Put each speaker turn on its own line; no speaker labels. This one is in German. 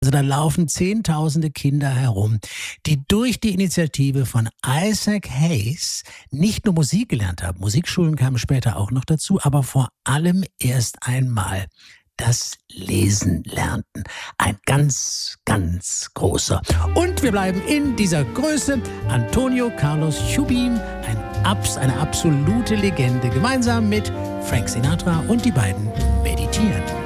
Also da laufen Zehntausende Kinder herum, die durch die Initiative von Isaac Hayes nicht nur Musik gelernt haben, Musikschulen kamen später auch noch dazu, aber vor allem erst einmal das Lesen lernten. Ein ganz, ganz großer. Und wir bleiben in dieser Größe. Antonio Carlos Jobim, eine absolute Legende, gemeinsam mit Frank Sinatra, und die beiden meditieren.